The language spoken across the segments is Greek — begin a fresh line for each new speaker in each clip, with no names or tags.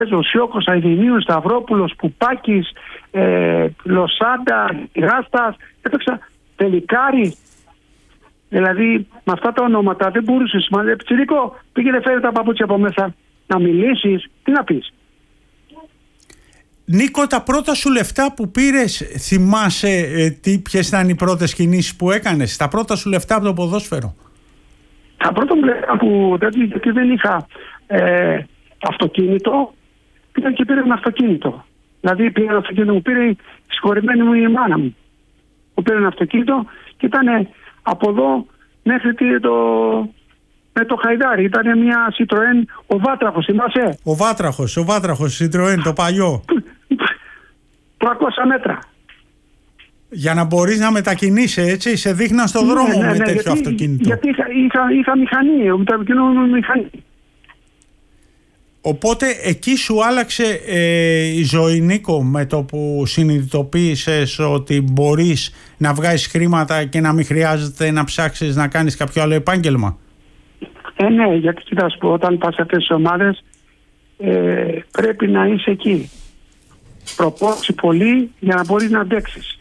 ο Σιώκος, Αιδινίου, Σταυρόπουλος, Πουπάκης, Λοσάντα, Γάστας, έπαιξα Τελικάρη. Δηλαδή με αυτά τα ονόματα δεν μπορούσες. Πιτσιρίκο, πήγαινε φέρε τα παπούτσια από μέσα να μιλήσεις. Τι να πεις?
Νίκο, τα πρώτα σου λεφτά που πήρες, θυμάσαι ποιες ήταν οι πρώτες κινήσεις που έκανες? Τα πρώτα σου λεφτά από το ποδόσφαιρο?
Τα πρώτα μου λεφτά που γιατί δεν είχα αυτοκίνητο, πήγα και πήρα ένα αυτοκίνητο. Δηλαδή πήγα ένα αυτοκίνητο, μου πήρε η συγχωρημένη μου η μάνα μου. Μου πήρε ένα αυτοκίνητο και ήταν από εδώ μέχρι με το Χαϊδάρι. Ήταν μια Citroën, ο Βάτραχος, θυμάσαι?
Ο Βάτραχος, Citroën, το παλιό.
300 μέτρα.
Για να μπορείς να μετακινείσαι, έτσι, σε δείχναν στον δρόμο με τέτοιο αυτοκίνητο.
Γιατί είχα μηχανή, μηχανή.
Οπότε εκεί σου άλλαξε η ζωή, Νίκο, με το που συνειδητοποίησες ότι μπορείς να βγάζεις χρήματα και να μην χρειάζεται να ψάξεις να κάνεις κάποιο άλλο επάγγελμα?
Ναι, γιατί κοίτα σου πω, όταν πας σε αυτές τις ομάδες πρέπει να είσαι εκεί. Προπόνηση πολύ για να μπορείς να αντέξεις.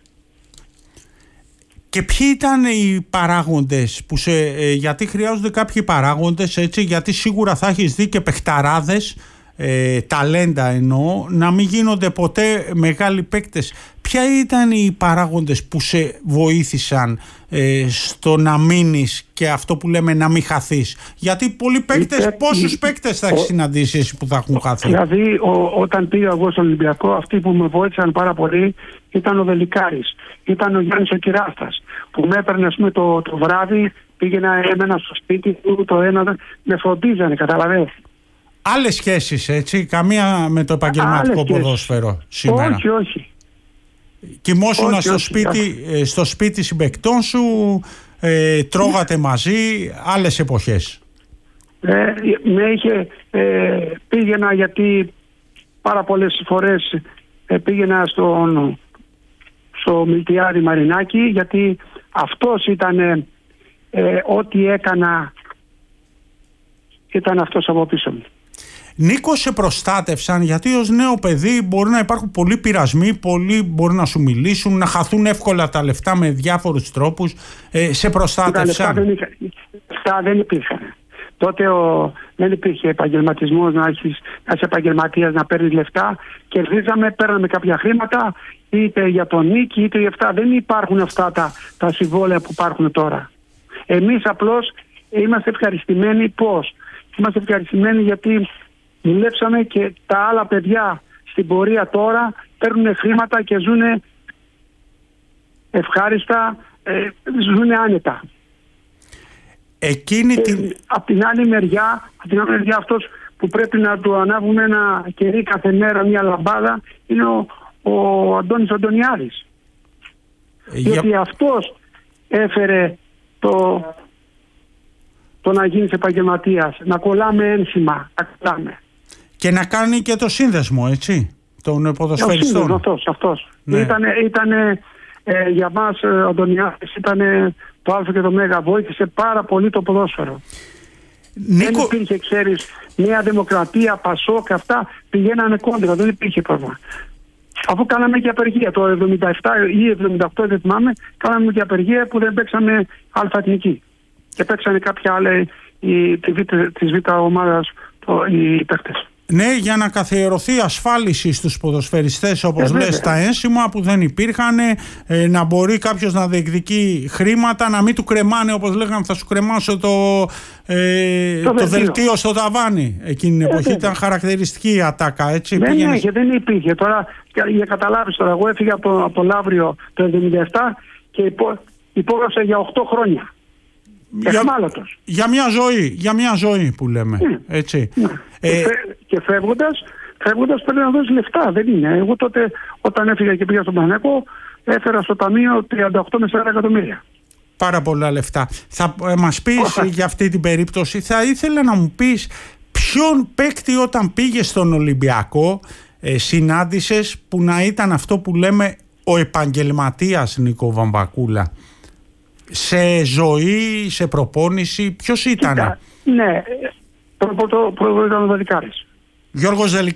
Και
ποιοι ήταν οι παράγοντες που γιατί χρειάζονται κάποιοι παράγοντες, έτσι, γιατί σίγουρα θα έχεις δει και παιχταράδες, ταλέντα εννοώ, να μην γίνονται ποτέ μεγάλοι παίκτες. Ποια ήταν οι παράγοντες που σε βοήθησαν στο να μείνεις και αυτό που λέμε να μην χαθείς? Γιατί πολλοί παίκτες, πόσους παίκτες θα έχεις συναντήσει εσύ που θα έχουν χαθεί?
Δηλαδή όταν πήγα εγώ στον Ολυμπιακό, αυτοί που με βοήθησαν πάρα πολύ ήταν ο Δελικάρης, ήταν ο Γιάννης ο Κυράστας, που με έπαιρνε, ας πούμε, το βράδυ, έμενα στο σπίτι του, το ένα, με φροντίζανε, καταλαβαίνεις.
Άλλες σχέσεις, έτσι, καμία με το επαγγελματικό ποδόσφαιρο σήμερα?
Όχι.
Κοιμόσουνα στο σπίτι συμπαικτών σου, τρώγατε μαζί, άλλες εποχές?
Πήγαινα, γιατί πάρα πολλές φορές πήγαινα στο Μιλτιάδη Μαρινάκη, γιατί αυτός ήταν ό,τι έκανα, ήταν αυτός από πίσω μου.
Νίκο, σε προστάτευσαν? Γιατί ως νέο παιδί μπορεί να υπάρχουν πολλοί πειρασμοί, πολλοί μπορεί να σου μιλήσουν, να χαθούν εύκολα τα λεφτά με διάφορους τρόπους. Σε προστάτευσαν?
Τα λεφτά δεν υπήρχαν. Τότε δεν υπήρχε επαγγελματισμός, να είσαι επαγγελματίας, να παίρνεις λεφτά. Κερδίζαμε, παίρναμε κάποια χρήματα, είτε για τον νίκη, είτε για αυτά. Δεν υπάρχουν αυτά τα συμβόλαια που υπάρχουν τώρα. Εμείς απλώς είμαστε ευχαριστημένοι. Πώς? Είμαστε ευχαριστημένοι γιατί δουλέψαμε και τα άλλα παιδιά στην πορεία τώρα παίρνουν χρήματα και ζουν ευχάριστα, ζουν άνετα. Απ' την άλλη μεριά αυτός που πρέπει να του ανάβουμε ένα κερί κάθε μέρα, μια λαμπάδα, είναι ο Αντώνης Αντωνιάδης. Γιατί αυτός έφερε το να γίνεις επαγγελματίας, να κολλάμε ένσημα, να κολλάμε.
Και να κάνει και το σύνδεσμο, έτσι, των ποδοσφαιριστών.
Αυτός.
Ναι.
Ήτανε για μας ο Αντωνιάδης, ήτανε το Α και το Μέγα, βοήθησε πάρα πολύ το ποδόσφαιρο. Δεν υπήρχε, ξέρεις, Νέα Δημοκρατία, Πασόκ, αυτά πηγαίνανε κόντρα, δεν υπήρχε πρόβλημα. Αφού κάναμε και απεργία το 77 ή 78, δεν θυμάμαι, κάναμε και απεργία που δεν παίξαμε αλφα-εθνική. Και παίξανε κάποια άλλα της Β' ομάδας οι παίκτες.
Ναι, για να καθιερωθεί ασφάλιση στους ποδοσφαιριστές, όπως λες, τα ένσημα που δεν υπήρχαν, να μπορεί κάποιος να διεκδικεί χρήματα, να μην του κρεμάνε, όπως λέγαμε, θα σου κρεμάσω το δελτίο στο ταβάνι. Εκείνη την εποχή ήταν χαρακτηριστική η ατάκα, έτσι.
Δεν υπήρχε. Τώρα, για καταλάβεις τώρα, εγώ έφυγα από το Λαύριο το 1977 και υπόγραψα για 8 χρόνια.
Για μια ζωή που λέμε, έτσι.
Και φεύγοντας πρέπει να δώσεις λεφτά, δεν είναι. Εγώ τότε όταν έφυγα και πήγα στον Παναθηναϊκό έφερα στο ταμείο 38 με 40 εκατομμύρια.
Πάρα πολλά λεφτά. Θα μας πεις για αυτή την περίπτωση, θα ήθελα να μου πεις ποιον παίκτη όταν πήγες στον Ολυμπιακό συνάντησες που να ήταν αυτό που λέμε ο επαγγελματίας, Νίκο Βαμβακούλα? Σε ζωή, σε προπόνηση, ποιος ήταν?
Ναι, πρώτο ήταν ο Δελικάρης.
Γιώργος Δελικάρης.